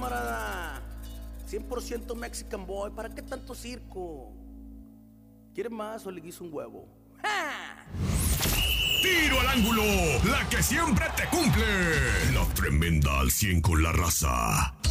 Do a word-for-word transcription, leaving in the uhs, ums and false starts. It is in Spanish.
camarada. cien por ciento Mexican boy. ¿Para qué tanto circo? ¿Quieres más o le guiso un huevo? ¡Ja! Tiro al ángulo, la que siempre te cumple. La tremenda al cien con la raza.